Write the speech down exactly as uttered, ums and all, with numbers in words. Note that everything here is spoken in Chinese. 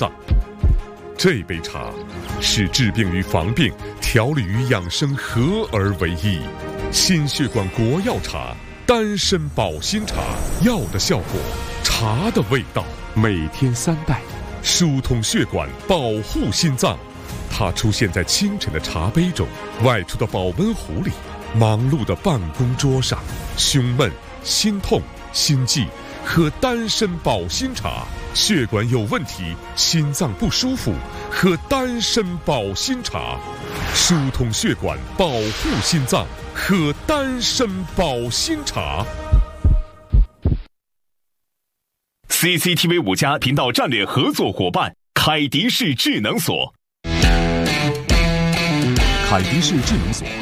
脏。这杯茶是治病与防病、调理与养生合而为一。心血管国药茶，丹参保心茶，药的效果，茶的味道，每天三袋，疏通血管，保护心脏。它出现在清晨的茶杯中，外出的保温壶里，忙碌的办公桌上。胸闷、心痛、心悸，喝丹参保心茶；血管有问题，心脏不舒服，喝丹参保心茶。疏通血管，保护心脏，喝丹参保心茶。 C C T V 五家频道战略合作伙伴凯迪士智能锁。 凯迪士智能锁